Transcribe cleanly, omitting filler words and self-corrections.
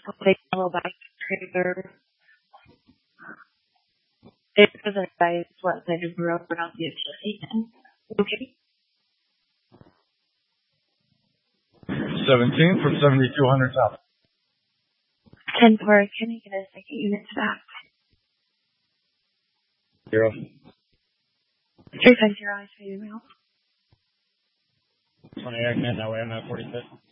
They follow back trailer. It doesn't say what side of the road we're not the association. Okay. 17 from 7200 South. 10-4, can I get a second unit to that? 0. 350, I show you now. 28, that way, I'm at 46.